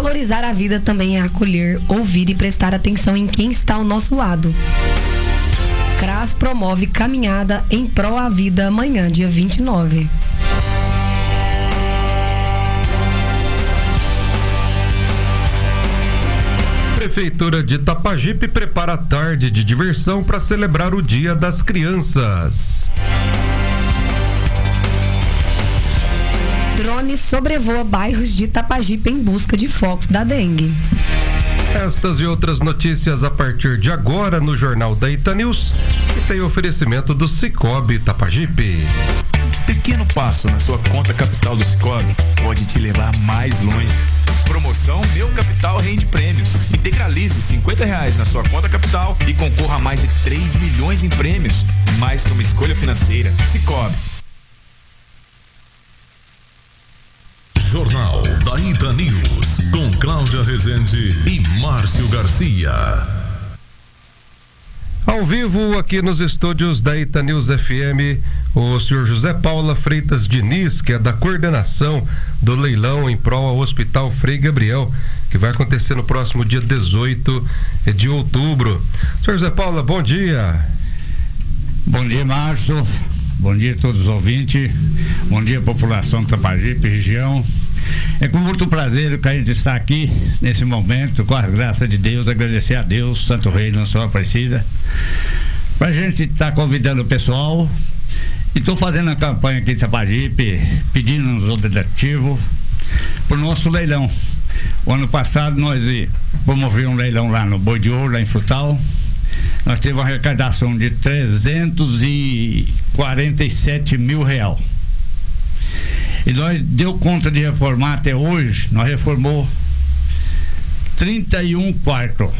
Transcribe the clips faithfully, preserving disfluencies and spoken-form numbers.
Valorizar a vida também é acolher, ouvir e prestar atenção em quem está ao nosso lado. CRAS promove caminhada em pró à vida amanhã, dia vinte e nove. Prefeitura de Itapajipe prepara a tarde de diversão para celebrar o Dia das Crianças. Drone sobrevoa bairros de Itapajipe em busca de focos da dengue. Estas e outras notícias a partir de agora no Jornal da Ita News, que tem oferecimento do Sicoob Itapajipe. Um pequeno passo na sua conta capital do Sicoob pode te levar mais longe. Promoção Meu Capital Rende Prêmios. Integralize cinquenta reais na sua conta capital e concorra a mais de três milhões em prêmios. Mais que uma escolha financeira. Sicoob. Jornal da Ita News, com Cláudia Rezende e Márcio Garcia. Ao vivo aqui nos estúdios da Ita News F M, o senhor José Paula Freitas Diniz, que é da coordenação do leilão em prol ao Hospital Frei Gabriel, que vai acontecer no próximo dia dezoito de outubro. senhor José Paula, bom dia. Bom dia, Márcio. Bom dia a todos os ouvintes. Bom dia, população de Itapajipe, região. É com muito prazer que a gente está aqui nesse momento, com a graça de Deus, agradecer a Deus, Santo Rei, Nossa Senhora Aparecida, para a gente estar convidando o pessoal. E estou fazendo a campanha aqui em Itapajipe, pedindo aos donativos para o nosso leilão. O ano passado nós promovemos um leilão lá no Boi de Ouro, lá em Frutal. Nós tivemos uma arrecadação de trezentos e quarenta e sete mil real. E nós deu conta de reformar até hoje, nós reformou trinta e um quartos.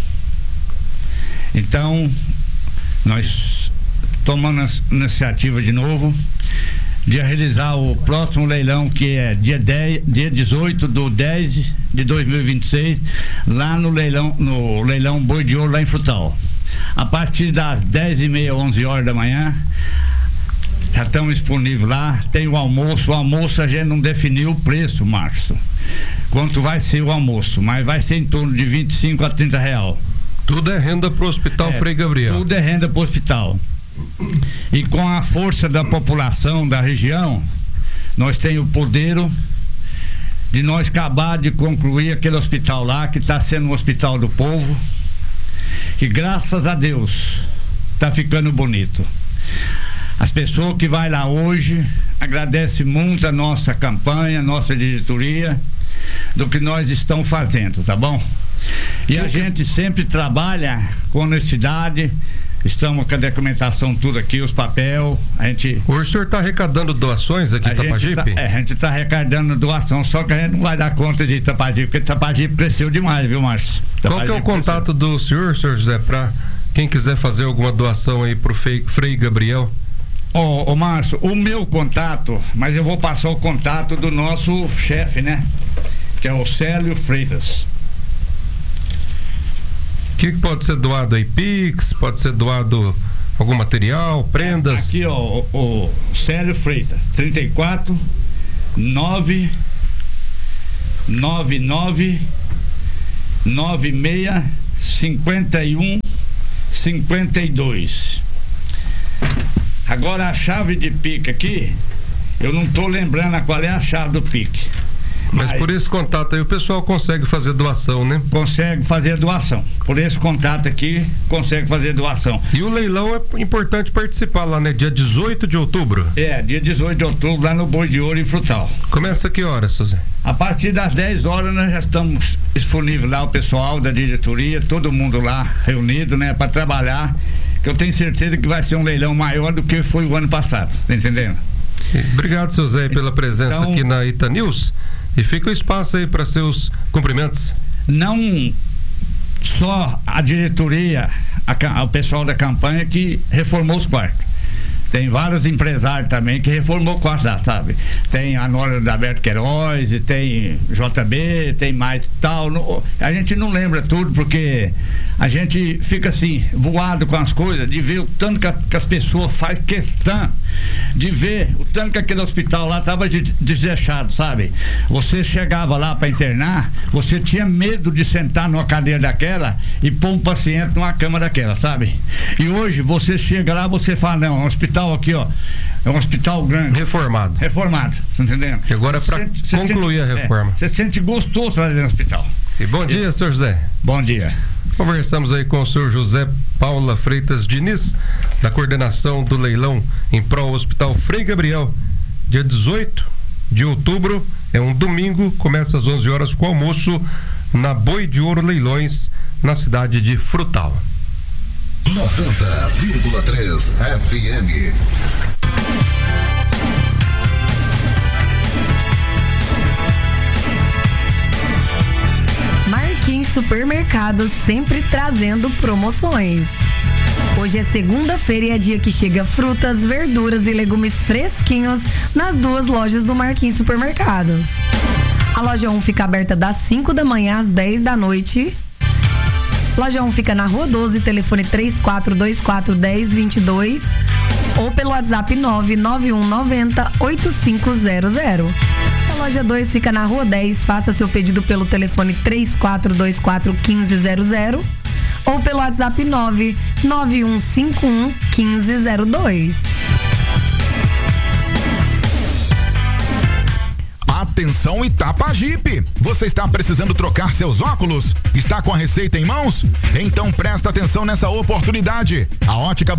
Então, nós tomamos a iniciativa de novo de realizar o próximo leilão, que é dia dez, dia dezoito do dez de dois mil e vinte e seis, lá no leilão, no leilão Boi de Ouro, lá em Frutal. A partir das dez e meia, onze horas da manhã, já estamos disponíveis lá. Tem o almoço. O almoço a gente não definiu o preço, Márcio, quanto vai ser o almoço, mas vai ser em torno de vinte e cinco a trinta real. Tudo é renda para o Hospital é, Frei Gabriel. Tudo é renda para o hospital. E com a força da população da região, nós temos o poder de nós acabar de concluir aquele hospital lá, que está sendo um hospital do povo, que graças a Deus está ficando bonito. As pessoas que vai lá hoje agradecem muito a nossa campanha, a nossa diretoria, do que nós estamos fazendo, tá bom? E a gente sempre trabalha com honestidade. Estamos com a documentação tudo aqui, os papéis. A gente. O senhor está arrecadando doações aqui em Itapajipe? Tá, é, a gente está arrecadando doação, só que a gente não vai dar conta de Itapajipe, porque Itapajipe cresceu demais, viu, Márcio? Qual que é o contato do senhor, senhor José, para quem quiser fazer alguma doação aí pro Frei, Frei Gabriel? Ô, ô Márcio, o meu contato, mas eu vou passar o contato do nosso chefe, né? Que é o Célio Freitas. O que, que pode ser doado aí? Pix? Pode ser doado algum material, prendas? Aqui, ó, o, o Célio Freitas, trinta e quatro, nove, nove nove, nove seis, cinquenta e um, cinquenta e dois. Agora a chave de Pix aqui, eu não tô lembrando qual é a chave do Pix. Mas, Mas por esse contato aí o pessoal consegue fazer doação, né? Consegue fazer doação. Por esse contato aqui, consegue fazer doação. E o leilão é importante participar lá, né? Dia dezoito de outubro. É, dia dezoito de outubro, lá no Boi de Ouro, em Frutal. Começa que horas, Suzé? A partir das dez horas nós já estamos disponíveis lá, o pessoal da diretoria, todo mundo lá reunido, né? Para trabalhar, que eu tenho certeza que vai ser um leilão maior do que foi o ano passado, tá entendendo? Obrigado, seu Zé, pela presença então, aqui na Ita News. E fica o espaço aí para seus cumprimentos. Não só a diretoria, a, o pessoal da campanha que reformou os quartos. Tem vários empresários também que reformou o quarto lá, sabe? Tem a nora da Alberto Queiroz, e tem J B, tem mais tal. No, a gente não lembra tudo porque a gente fica assim, voado com as coisas, de ver o tanto que, a, que as pessoas fazem questão de ver o tanto que aquele hospital lá estava de, desleixado, sabe? Você chegava lá para internar, você tinha medo de sentar numa cadeira daquela e pôr um paciente numa cama daquela, sabe? E hoje você chega lá, você fala, não, é um hospital aqui, ó, é um hospital grande. Reformado. Reformado, tá entendendo? E agora para concluir sente, a reforma. Você é, sente gostoso lá dentro do hospital. E bom dia, e, senhor José. Bom dia. Conversamos aí com o senhor José Paula Freitas Diniz, da coordenação do leilão em prol Hospital Frei Gabriel. Dia dezoito de outubro, é um domingo, começa às onze horas com almoço na Boi de Ouro Leilões, na cidade de Frutal. noventa vírgula três F M. Marquinhos Supermercados, sempre trazendo promoções. Hoje é segunda-feira e é dia que chega frutas, verduras e legumes fresquinhos nas duas lojas do Marquinhos Supermercados. A loja um fica aberta das cinco da manhã às dez da noite. Loja um fica na Rua doze, telefone três quatro dois quatro, um zero dois dois ou pelo WhatsApp nove nove um nove zero, oito cinco zero zero. A loja dois fica na Rua dez, faça seu pedido pelo telefone três quatro dois quatro, um cinco zero zero ou pelo WhatsApp nove nove um cinco um, um cinco zero dois. Atenção Itapajipe! Você está precisando trocar seus óculos? Está com a receita em mãos? Então presta atenção nessa oportunidade. A Ótica